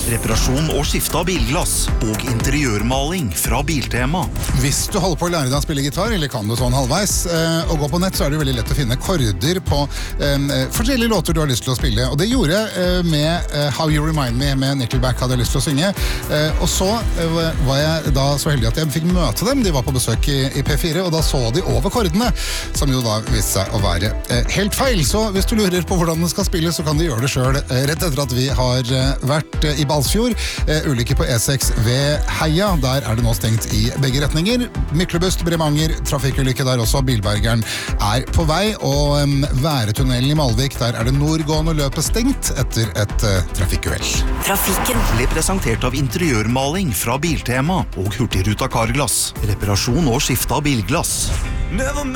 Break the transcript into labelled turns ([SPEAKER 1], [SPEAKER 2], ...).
[SPEAKER 1] reparasjon og skifte av bilglass og interiørmaling fra Biltema.
[SPEAKER 2] Hvis du holder på å lære deg å spille gitar, eller kan du sånn halvveis, og gå på nett, så er det jo veldig lett å finne korder på forskjellige låter du har lyst til å spille. Og det gjorde jeg med How You Remind Me med Nickelback hadde jeg lyst til å synge. Og så var jeg da så heldig at jeg fikk møte dem. De var på besøk i P4, og da så de over kordene, som jo da viste seg å være helt feil. Så hvis du lurer på hvordan den skal spille, så kan du gjøre det selv rett etter at vi har vært i Balsfjord. Ulykke på E6 ved Heia. Der er det nå stengt i begge retninger. Myklebust, Bremanger, trafikkulykke der også. Bilbergeren er på vei, og Væretunnelen i Malvik, der er det nordgående løpet stengt etter et trafikkuhell.
[SPEAKER 1] Trafikken ble presentert av interiørmaling fra Biltema og Hurtigruta Carglass, reparasjon og skifte av bilglass.